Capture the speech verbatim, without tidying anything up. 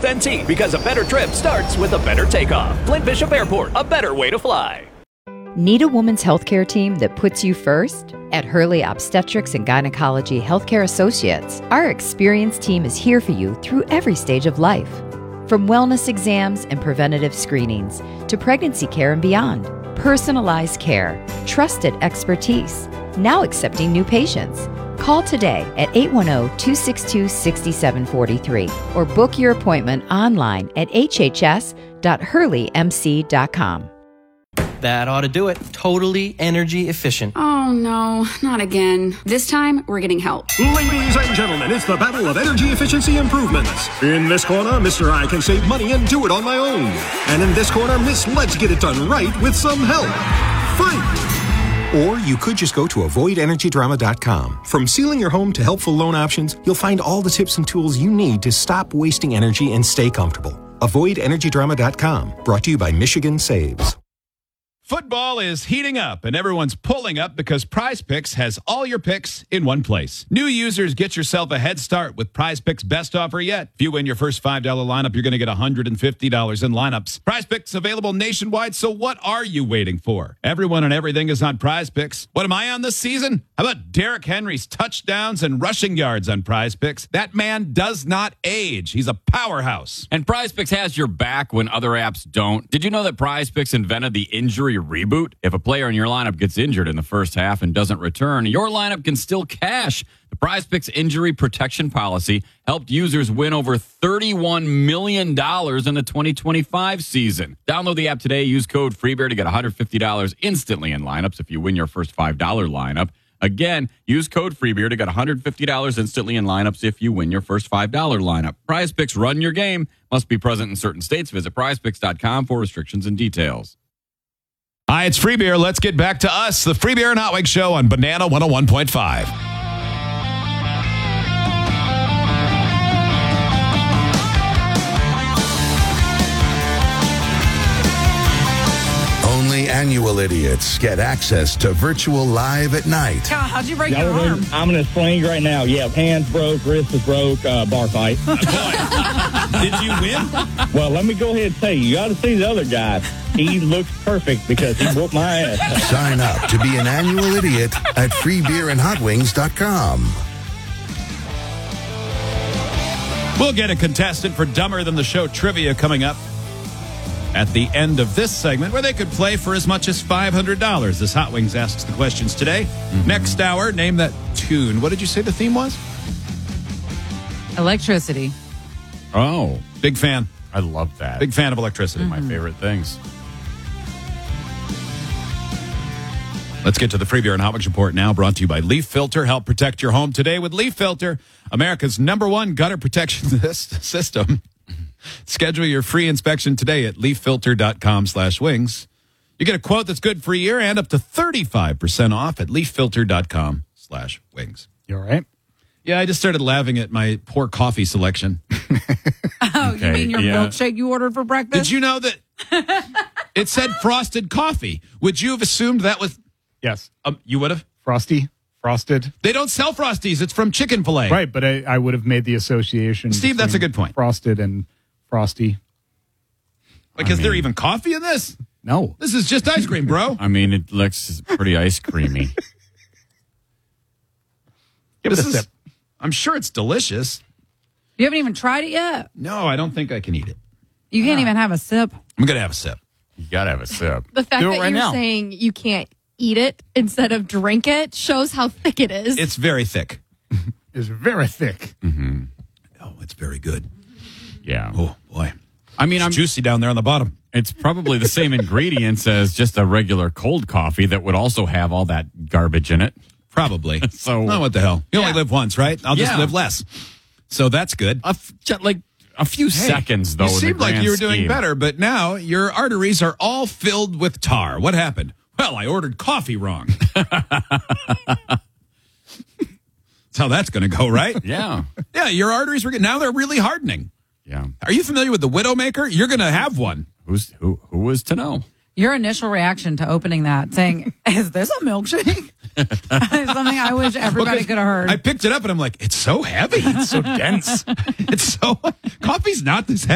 with N T, because a better trip starts with a better takeoff. Flint Bishop Airport, a better way to fly. Need a woman's healthcare team that puts you first? At Hurley Obstetrics and Gynecology Healthcare Associates, our experienced team is here for you through every stage of life. From wellness exams and preventative screenings to pregnancy care and beyond. Personalized care, trusted expertise, now accepting new patients. Call today at eight one zero, two six two, six seven four three or book your appointment online at h h s dot hurley m c dot com. That ought to do it. Totally energy efficient. Oh, no, not again. This time, we're getting help. Ladies and gentlemen, it's the battle of energy efficiency improvements. In this corner, Mister I can save money and do it on my own. And in this corner, Miss Let's Get It Done Right with some help. Fight! Or you could just go to avoid energy drama dot com. From sealing your home to helpful loan options, you'll find all the tips and tools you need to stop wasting energy and stay comfortable. avoid energy drama dot com. Brought to you by Michigan Saves. Football is heating up, and everyone's pulling up because Prize Picks has all your picks in one place. New users, get yourself a head start with Prize Picks' best offer yet. If you win your first five dollars lineup, you're going to get one hundred fifty dollars in lineups. Prize Picks available nationwide, so what are you waiting for? Everyone and everything is on Prize Picks. What am I on this season? How about Derrick Henry's touchdowns and rushing yards on Prize Picks? That man does not age. He's a powerhouse. And Prize Picks has your back when other apps don't. Did you know that Prize Picks invented the injury reboot? If a player in your lineup gets injured in the first half and doesn't return, your lineup can still cash. The Prize Picks injury protection policy helped users win over thirty-one million dollars in the twenty twenty-five season. Download the app today. Use code FREEBEAR to get one hundred fifty dollars instantly in lineups if you win your first five dollars lineup. Again, use code FREEBEAR to get one hundred fifty dollars instantly in lineups if you win your first five dollars lineup. Prize Picks, run your game. Must be present in certain states. Visit prize picks dot com for restrictions and details. Hi, it's Free Beer. Let's get back to us, the Free Beer and Hot Wings Show on Banana one oh one point five. Only annual idiots get access to virtual live at night. God, how'd you break your Y'all arm? I'm in a sling right now. Yeah, hands broke, wrist is broke, uh, bar fight. Did you win? Well, let me go ahead and say, you got to see the other guy. He looks perfect because he whooped my ass. Sign up to be an annual idiot at free beer and hot wings dot com. We'll get a contestant for Dumber Than the Show trivia coming up at the end of this segment, where they could play for as much as five hundred dollars. This Hot Wings asks the questions today. Mm-hmm. Next hour, name that tune. What did you say the theme was? Electricity. Oh, big fan. I love that. Big fan of electricity. Mm-hmm. My favorite things. Let's get to the Free Beer and Hot Wings Report now, brought to you by Leaf Filter. Help protect your home today with Leaf Filter, America's number one gutter protection system. Schedule your free inspection today at leaf filter dot com slash wings. You get a quote that's good for a year and up to thirty-five percent off at leaf filter dot com slash wings. You all right? Yeah, I just started laughing at my poor coffee selection. Oh, Okay, you mean your yeah. milkshake you ordered for breakfast? Did you know that it said frosted coffee? Would you have assumed that was... Yes. Um, you would have? Frosty, frosted. They don't sell Frosties. It's from Chick-fil-A. Right, but I, I would have made the association. Steve, that's a between good point. Frosted and Frosty. Like, is I there mean- even coffee in this? No. This is just ice cream, bro. I mean, it looks pretty ice creamy. Give it This a is- sip. I'm sure it's delicious. You haven't even tried it yet? No, I don't think I can eat it. You can't even have a sip. I'm going to have a sip. You gotta have a sip. The fact Do it that right you're now. saying you can't eat it instead of drink it shows how thick it is. It's very thick. It's very thick. Mm-hmm. Oh, it's very good. Yeah. Oh, boy. I mean, It's I'm juicy down there on the bottom. It's probably the same ingredients as just a regular cold coffee that would also have all that garbage in it. Probably. So- oh, what the hell? You only Yeah. live once, right? I'll just Yeah. live less. So that's good. A f- ju- like a few seconds, though. You in the seemed like grand you were doing scheme. better, but now your arteries are all filled with tar. What happened? Well, I ordered coffee wrong. That's how that's going to go, right? Yeah. Yeah, your arteries were getting, now they're really hardening. Yeah. Are you familiar with the Widowmaker? You're going to have one. Who's who? Who was to know? Your initial reaction to opening that, saying, is this a milkshake? It's something I wish everybody Well, could have heard. I picked it up and I'm like, it's so heavy. It's so dense. It's so, coffee's not this heavy.